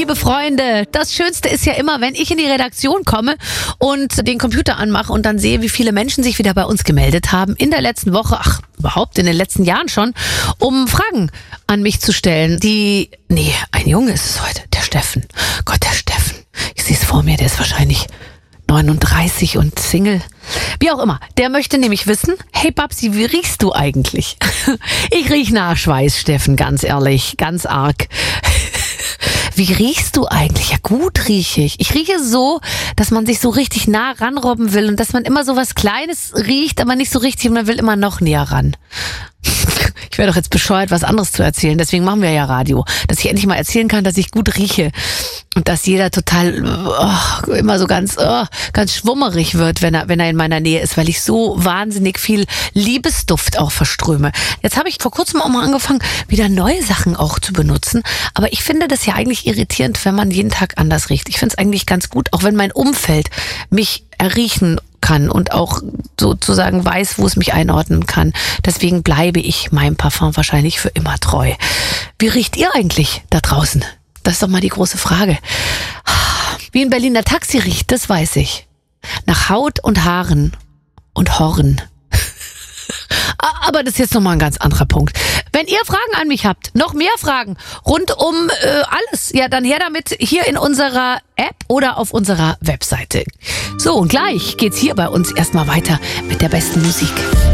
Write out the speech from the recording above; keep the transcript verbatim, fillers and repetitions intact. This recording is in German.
liebe Freunde, das Schönste ist ja immer, wenn ich in die Redaktion komme und den Computer anmache und dann sehe, wie viele Menschen sich wieder bei uns gemeldet haben in der letzten Woche, ach, überhaupt in den letzten Jahren schon, um Fragen an mich zu stellen, die, nee, ein Junge ist es heute, der Steffen. Gott, der Steffen. Ich sehe es vor mir, der ist wahrscheinlich neununddreißig und Single. Wie auch immer. Der möchte nämlich wissen, hey Babsi, wie riechst du eigentlich? Ich riech nach Schweiß, Steffen, ganz ehrlich, ganz arg. Wie riechst du eigentlich? Ja, gut rieche ich. Ich rieche so, dass man sich so richtig nah ranrobben will und dass man immer so was Kleines riecht, aber nicht so richtig und man will immer noch näher ran. Ich wäre doch jetzt bescheuert, was anderes zu erzählen. Deswegen machen wir ja Radio. Dass ich endlich mal erzählen kann, dass ich gut rieche. Und dass jeder total oh, immer so ganz oh, ganz schwummerig wird, wenn er wenn er in meiner Nähe ist, weil ich so wahnsinnig viel Liebesduft auch verströme. Jetzt habe ich vor kurzem auch mal angefangen, wieder neue Sachen auch zu benutzen. Aber ich finde das ja eigentlich irritierend, wenn man jeden Tag anders riecht. Ich finde es eigentlich ganz gut, auch wenn mein Umfeld mich erriechen kann und auch sozusagen weiß, wo es mich einordnen kann. Deswegen bleibe ich meinem Parfum wahrscheinlich für immer treu. Wie riecht ihr eigentlich da draußen? Das ist doch mal die große Frage. Wie ein Berliner Taxi riecht, das weiß ich. Nach Haut und Haaren und Horn. Aber das ist jetzt nochmal ein ganz anderer Punkt. Wenn ihr Fragen an mich habt, noch mehr Fragen rund um äh, alles, ja dann her damit hier in unserer App oder auf unserer Webseite. So, und gleich geht's hier bei uns erstmal weiter mit der besten Musik.